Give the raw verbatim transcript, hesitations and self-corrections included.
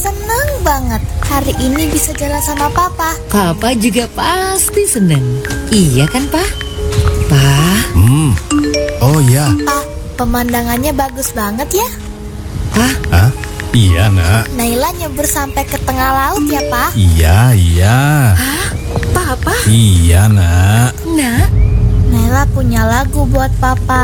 seneng banget hari ini bisa jalan sama Papa. Papa juga pasti seneng. Iya kan, Pak? Pak? Hmm. Oh ya. Pa, pemandangannya bagus banget ya. Pak? Hah? Iya, Nak. Naila nyebur sampai ke tengah laut ya, Pa. Iya, iya. Hah? Papa? Iya, Nak. Nak? Naila punya lagu buat Papa.